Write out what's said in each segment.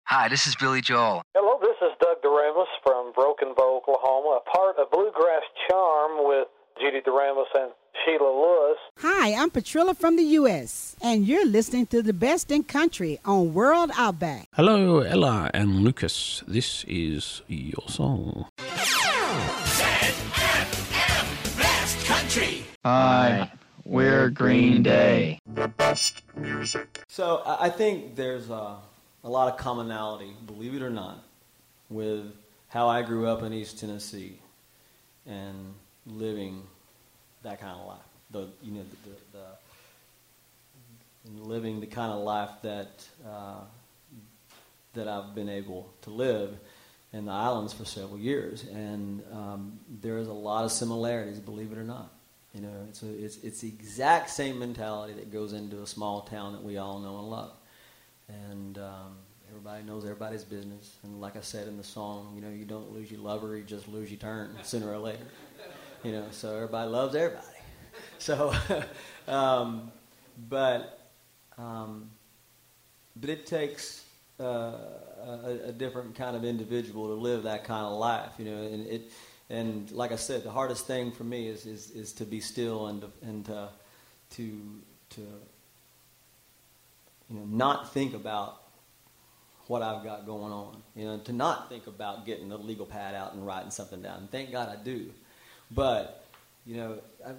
Hi, this is Billy Joel. Hello, this is Doug Doremus from Broken Bow, Oklahoma, a part of Bluegrass Charm with Judy Doremus and Sheila Lewis. Hi, I'm Patrilla from the U.S., and you're listening to the best in country on World Outback. Hello, Ella and Lucas. This is your song. ZFM, best country. Hi, we're Green Day. The best music. So I think there's a lot of commonality, believe it or not, with how I grew up in East Tennessee and living that kind of life. Living the kind of life that I've been able to live in the islands for several years, and there is a lot of similarities, believe it or not. You know, it's the exact same mentality that goes into a small town that we all know and love, and everybody knows everybody's business. And like I said in the song, you know, you don't lose your lover, you just lose your turn sooner or later. You know, so everybody loves everybody. So, but it takes a different kind of individual to live that kind of life, you know. And like I said, the hardest thing for me is to be still and to you know, not think about what I've got going on, you know, to not think about getting the legal pad out and writing something down. And thank God I do, but you know,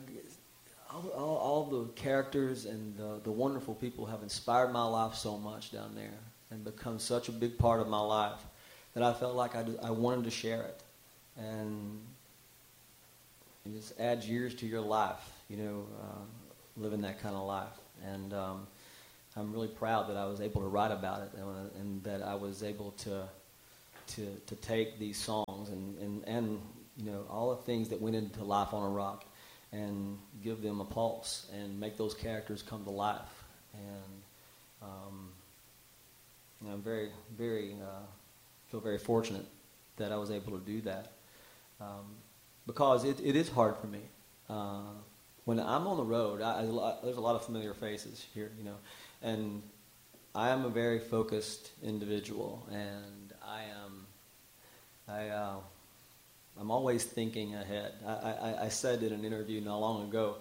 all the characters and the wonderful people have inspired my life so much down there and become such a big part of my life that I felt like I wanted to share it. And it just adds years to your life, you know, living that kind of life. And I'm really proud that I was able to write about it and that I was able to take these songs and you know, all the things that went into Life on a Rock and give them a pulse and make those characters come to life. And you know, I'm very, very feel very fortunate that I was able to do that, because it is hard for me. When I'm on the road, there's a lot of familiar faces here, you know, and I am a very focused individual, and I'm always thinking ahead. I said in an interview not long ago,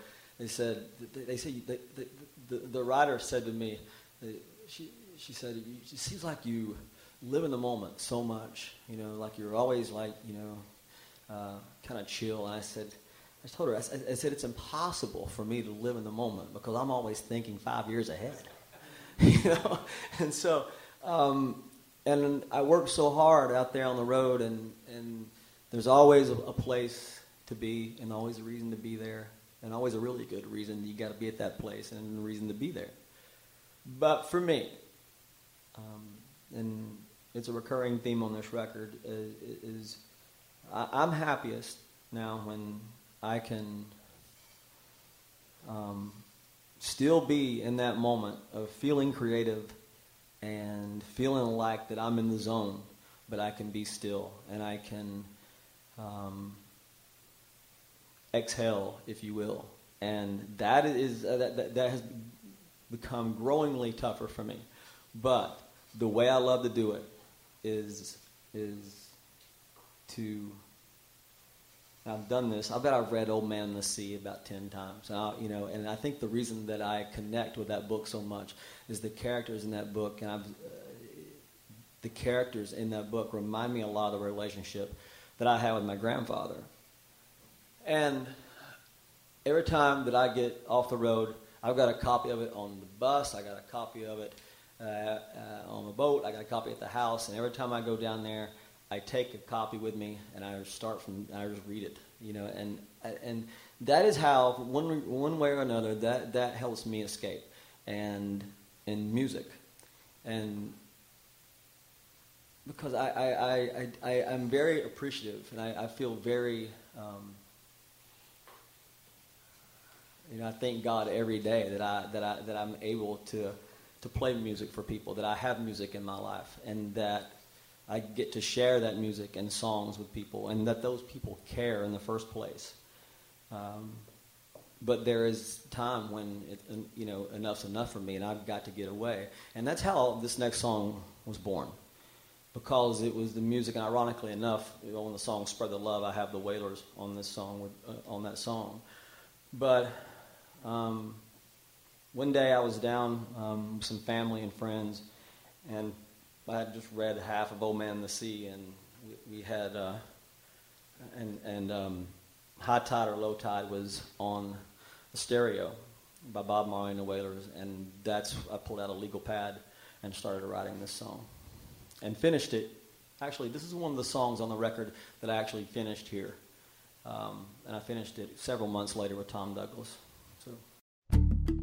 the writer said to me, she said, it seems like you live in the moment so much, you know, like you're always like, you know, kind of chill. And I told her, I said, it's impossible for me to live in the moment because I'm always thinking 5 years ahead, you know. And so, and I work so hard out there on the road, and there's always a place to be, and always a reason to be there, and always a really good reason. You got to be at that place, and a reason to be there. But for me, and it's a recurring theme on this record, is I'm happiest now when I can still be in that moment of feeling creative and feeling like that I'm in the zone, but I can be still and I can exhale, if you will. And that is that has become growingly tougher for me. But the way I love to do it is to. I've done this. I bet I've read Old Man and the Sea about 10 times. You know, and I think the reason that I connect with that book so much is the characters in that book, and the characters in that book remind me a lot of the relationship that I had with my grandfather. And every time that I get off the road, I've got a copy of it on the bus. I got a copy of it on the boat. I got a copy at the house. And every time I go down there, I take a copy with me, and I just read it, you know, and that is how one way or another that helps me escape, and in music, and because I'm very appreciative, and I feel very, you know, I thank God every day that I'm able to play music for people, that I have music in my life, and that I get to share that music and songs with people, and that those people care in the first place. But there is time when you know, enough's enough for me, and I've got to get away. And that's how this next song was born. because it was the music, and ironically enough, on the song "Spread the Love," I have the Wailers on this song, on that song. But one day I was down with some family and friends, and I had just read half of "Old Man and the Sea," and we had "High Tide or Low Tide" was on the stereo by Bob Marley and the Wailers, and I pulled out a legal pad and started writing this song and finished it. Actually, this is one of the songs on the record that I actually finished here, and I finished it several months later with Tom Douglas.